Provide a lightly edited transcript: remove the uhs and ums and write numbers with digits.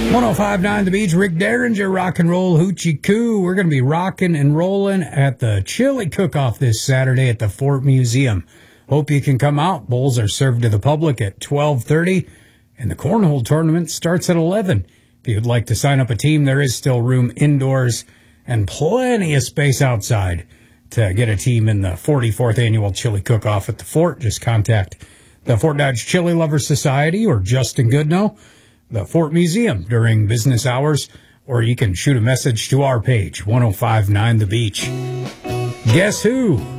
105.9 The Beach, Rick Derringer, Rock and Roll Hoochie Coo. We're going to be rocking and rolling at the Chili Cook-Off this Saturday at the Fort Museum. Hope you can come out. Bowls are served to the public at 12:30, and the Cornhole Tournament starts at 11. If you'd like to sign up a team, there is still room indoors and plenty of space outside to get a team in the 44th Annual Chili Cook-Off at the Fort. Just contact the Fort Dodge Chili Lovers Society or Justin Goodnow, the Fort Museum, during business hours, or you can shoot a message to our page, 105.9 The Beach. Guess who?